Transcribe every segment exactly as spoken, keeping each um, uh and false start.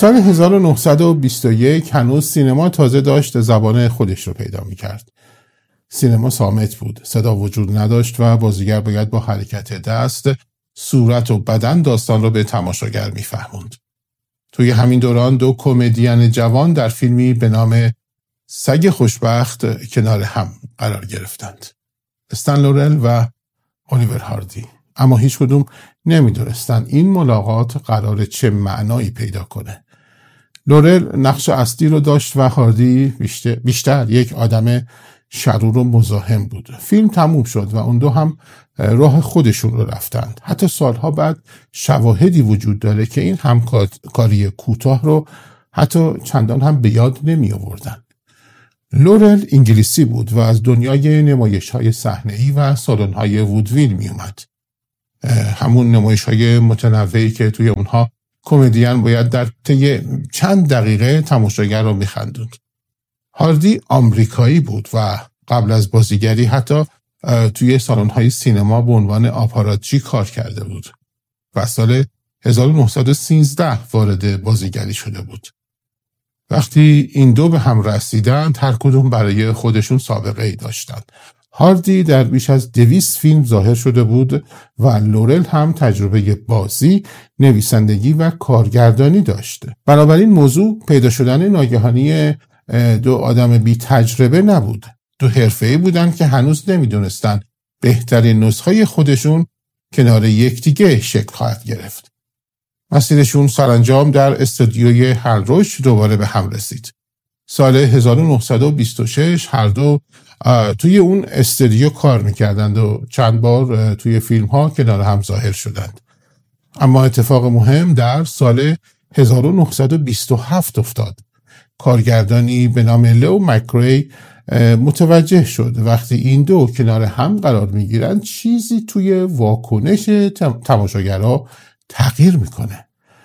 سال هزار و نهصد و بیست و یک هنوز سینما تازه داشت زبان خودش رو پیدا می‌کرد. سینما صامت بود، صدا وجود نداشت و بازیگر باید با حرکت دست، صورت و بدن داستان رو به تماشاگر می‌فهموند. توی همین دوران دو کمدین جوان در فیلمی به نام سگ خوشبخت کنار هم قرار گرفتند. استن لورل و الیور هاردی. اما هیچ کدوم نمی‌دونستند این ملاقات قرار چه معنایی پیدا کنه. لورل نقش اصلی رو داشت و هاردی بیشتر, بیشتر یک آدم شرور و مزاحم بود. فیلم تموم شد و اون دو هم راه خودشون رو رفتند. حتی سالها بعد شواهدی وجود داره که این همکاری کوتاه رو حتی چندان هم به یاد نمی آوردن. لورل انگلیسی بود و از دنیای نمایش‌های صحنه‌ای و سالن‌های وودویل می اومد. همون نمایش‌های متنوعی که توی اونها کمدین باید در طی چند دقیقه تماشاگر رو می‌خندوند. هاردی آمریکایی بود و قبل از بازیگری حتی توی سالن‌های سینما به عنوان آپاراتچی کار کرده بود و سال هزار و نهصد و سیزده وارد بازیگری شده بود. وقتی این دو به هم رسیدند هر کدوم برای خودشون سابقه ای داشتند. هاردی در بیش از دویست فیلم ظاهر شده بود و لورل هم تجربه بازی، نویسندگی و کارگردانی داشت. بنابراین موضوع پیدا شدن ناگهانی دو آدم بی تجربه نبود. دو حرفه‌ای بودند که هنوز نمیدونستند بهترین نسخه خودشون کنار یکدیگه شکل خواهد گرفت. مسیرشون سرانجام در استودیوی هالروش دوباره به هم رسید. سال هزار و نهصد و بیست و شش هر دو توی اون استودیو کار میکردند و چند بار توی فیلم ها کنار هم ظاهر شدند. اما اتفاق مهم در سال هزار و نهصد و بیست و هفت افتاد. کارگردانی به نام لئو مک‌ری متوجه شد وقتی این دو کنار هم قرار میگیرند چیزی توی واکنش تماشاگرها تغییر میکنه.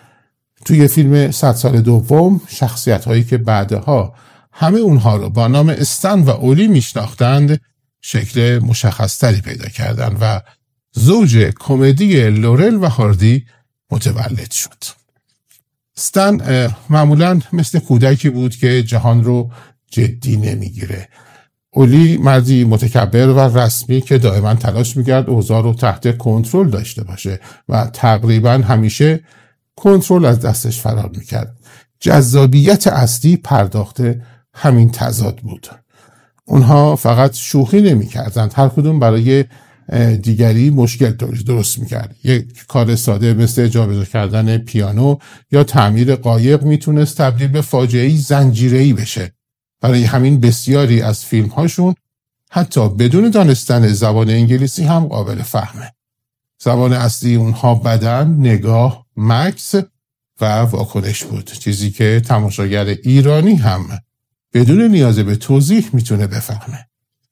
توی فیلم صد سال دوم شخصیت هایی که بعدها همه اونها رو با نام استن و اولی میشناختند شکل مشخصتری پیدا کردند و زوج کمدی لورل و هاردی متولد شد. استن معمولاً مثل کودکی بود که جهان رو جدی نمیگیره. اولی مردی متکبر و رسمی که دائما تلاش میکرد اوضاع رو تحت کنترل داشته باشه و تقریبا همیشه کنترل از دستش فرار میکرد. جذابیت اصلی پرداخت همین تضاد بود. اونها فقط شوخی نمیکردند، هر کدوم برای دیگری مشکل درست میکرد. یک کار ساده مثل جابجا کردن پیانو یا تعمیر قایق میتونست تبدیل به فاجعه‌ای زنجیره‌ای بشه. برای همین بسیاری از فیلم هاشون حتی بدون دانستن زبان انگلیسی هم قابل فهمه. زبان اصلی اونها بدن، نگاه، مکث و واکنش بود، چیزی که تماشاگر ایرانی هم بدون نیاز به توضیح میتونه بفهمه.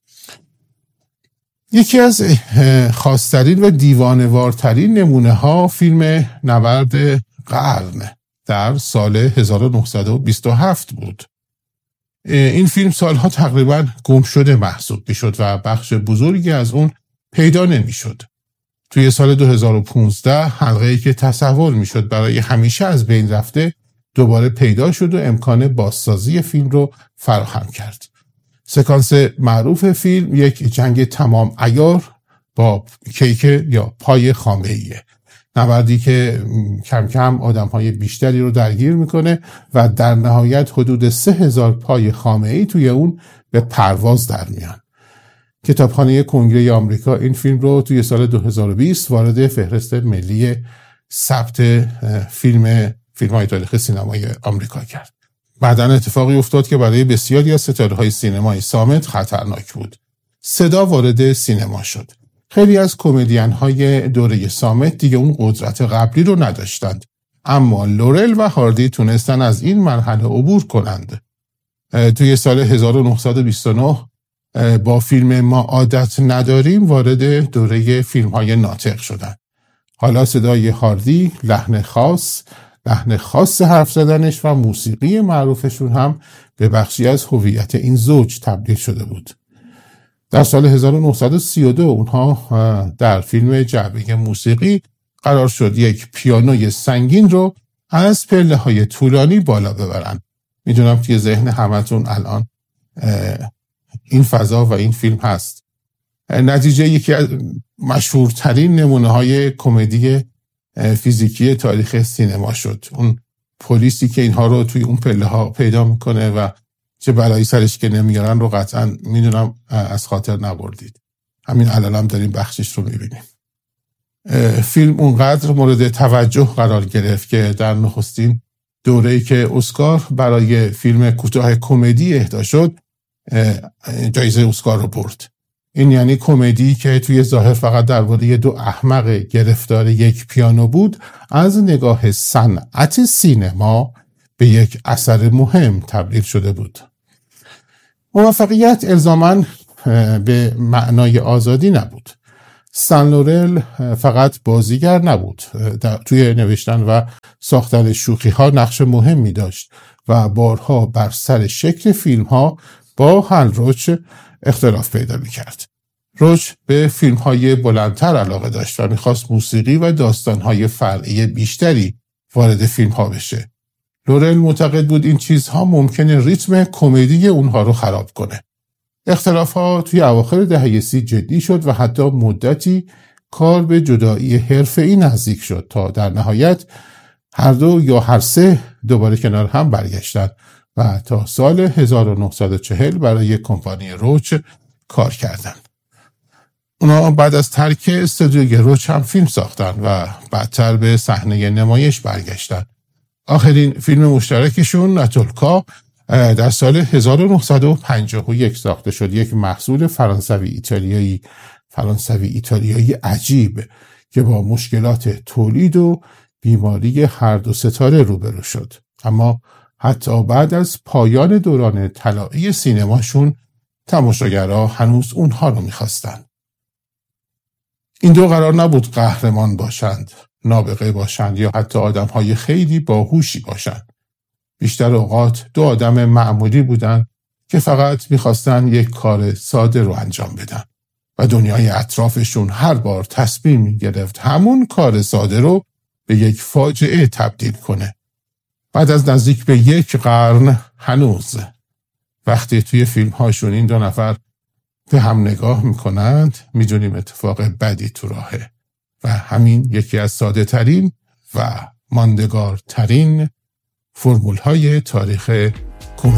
یکی از خاص‌ترین و دیوانه‌وارترین نمونه ها فیلم نبرد قرن در سال هزار و نهصد و بیست و هفت بود. این فیلم سالها تقریبا گم شده محسوب میشد و بخش بزرگی از اون پیدا نمیشد. توی سال دو هزار و پانزده حلقه‌ای که تصور میشد برای همیشه از بین رفته دوباره پیدا شد و امکان بازسازی فیلم رو فراهم کرد. سکانس معروف فیلم یک جنگ تمام عیار با کیک یا پای خامه‌ایه. نبردی که کم کم آدم‌های بیشتری رو درگیر میکنه و در نهایت حدود سه هزار پای خامه‌ای توی اون به پرواز در میان. کتابخانه کنگره آمریکا این فیلم رو توی سال دو هزار و بیست وارد فهرست ملی ثبت فیلم فیلم‌های تاریخ سینمای آمریکا کرد. بعداً اتفاقی افتاد که برای بسیاری از ستاره‌های سینمای صامت خطرناک بود. صدا وارد سینما شد. خیلی از کمدین‌های دوره صامت دیگه اون قدرت قبلی رو نداشتند. اما لورل و هاردی تونستن از این مرحله عبور کنند. توی سال هزار و نهصد و بیست و نه با فیلم ما عادت نداریم وارد دوره فیلم‌های ناطق شدند. حالا صدای هاردی، لحن خاص، لحن خاص حرف زدنش و موسیقی معروفشون هم به بخشی از هویت این زوج تبدیل شده بود. در سال هزار و نهصد و سی و دو اونها در فیلم جعبه موسیقی قرار شد یک پیانوی سنگین رو از پله های طولانی بالا ببرن. میدونم توی ذهن همتون الان این فضا و این فیلم هست. نتیجه یکی از مشهورترین نمونه های کمدی فیزیکی تاریخ سینما شد. اون پلیسی که اینها رو توی اون پله ها پیدا میکنه و چه بلایی سرش که نمیارن رو قطعا میدونم از خاطر نبردید. همین الان هم داریم بخشش رو میبینیم. فیلم اونقدر مورد توجه قرار گرفت که در نخستین دوره‌ای که اسکار برای فیلم کوتاه کمدی اهدا شد جایزه اسکار رو برد. این یعنی کمدی که توی ظاهر فقط درباره دو احمق گرفتار یک پیانو بود، از نگاه صنعت سینما به یک اثر مهم تبدیل شده بود. موفقیت الزاماً به معنای آزادی نبود. سن لورل فقط بازیگر نبود، توی نوشتن و ساختن شوخی ها نقش مهمی داشت و بارها بر سر شکل فیلم ها با هل روچ اختلاف پیدا می کرد. روچ به فیلم های بلندتر علاقه داشت و میخواست موسیقی و داستان های فرعی بیشتری وارد فیلم ها بشه. لورل معتقد بود این چیزها ممکنه ریتم کمدی اونها رو خراب کنه. اختلاف ها توی اواخر دهه سی جدی شد و حتی مدتی کار به جدایی حرفه‌ای نزدیک شد تا در نهایت هر دو یا هر سه دوباره کنار هم برگشتن و تا سال هزار و نهصد و چهل برای کمپانی روچ کار کردند. اونا بعد از ترک استودیوی روچ هم فیلم ساختن و بعدتر به صحنه نمایش برگشتن. آخرین فیلم مشترکشون ناتولکا در سال هزار و نهصد و پنجاه و یک ساخته شد. یک محصول فرانسوی ایتالیایی فرانسوی ایتالیایی عجیب که با مشکلات تولید و بیماری هر دو ستاره روبرو شد. اما حتی بعد از پایان دوران طلایی سینماشون تماشاگرها هنوز اونها رو میخواستن. این دو قرار نبود قهرمان باشند، نابغه باشند یا حتی آدم‌های خیلی باهوشی باشند. بیشتر اوقات دو آدم معمولی بودن که فقط میخواستن یک کار ساده رو انجام بدن و دنیای اطرافشون هر بار تصمیم میگرفت همون کار ساده رو به یک فاجعه تبدیل کنه. بعد از نزدیک به یک قرن هنوز وقتی توی فیلم هاشون این دو نفر به هم نگاه میکنند میدونیم اتفاق بدی تو راهه و همین یکی از ساده ترین و ماندگار ترین فرمول های تاریخ